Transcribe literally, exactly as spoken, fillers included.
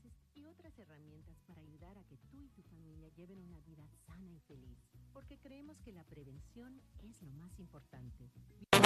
clases y otras herramientas para ayudar a que tú y tu familia lleven una vida sana y feliz, porque creemos que la prevención es lo más importante.